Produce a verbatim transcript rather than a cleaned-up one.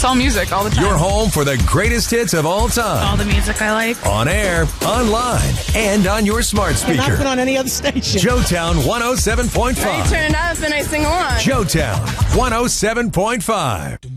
It's all music all the time. Your home for the greatest hits of all time. All the music I like. On air, online, and on your smart speaker. Not put on any other station. Joetown one oh seven point five. I turn it up and I sing along. Joetown one oh seven point five.